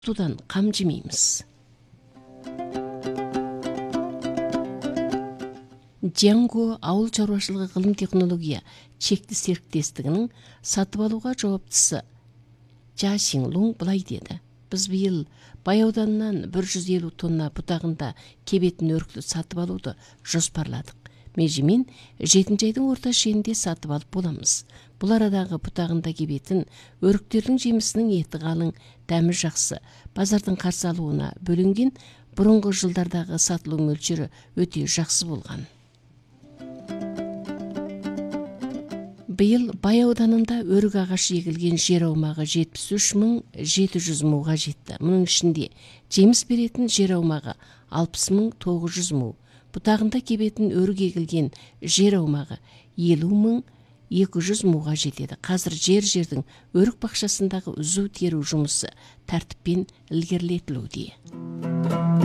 судан қам жемейміз. Джанго ауыл шаруашылығы ғылым технология шекті серіктестігінің сатып алуға жауаптысы Жа Синлун былай деді. Біз биыл Бай ауданынан 150 тонна бұтағында кебетін өрікті сатып алуды жоспарладық. Межемен 7 айдың орта шенінде сатып алып боламыз. Бұл арадағы бұтағында кебетін өріктердің жемісінің еті қалың, дәмі жақсы. Базардың қарсы алуына бөлінген бұрынғы жылдардағы сатылу мөлшері өте жақсы болған. Биыл Бай ауданында өрік ағашы егілген жер аумағы 73.700 муға жетті. Мұның ішінде жеміс беретін жер аумағы 60.900 му. Бұтағында кебетін өрік егілген жер аумағы 50.200 муға жетеді. Қазір жердің өрік бақшасындағы үзу теру жұмысы тәртіппен ілгерілетілуде.